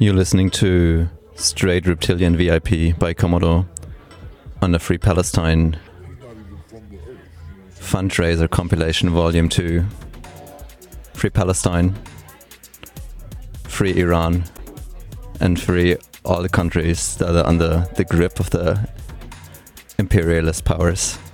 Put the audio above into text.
You're listening to Straight Reptilian VIP by Komodo on the Free Palestine Fundraiser Compilation Volume 2. Free Palestine, free Iran, and free all the countries that are under the grip of the imperialist powers.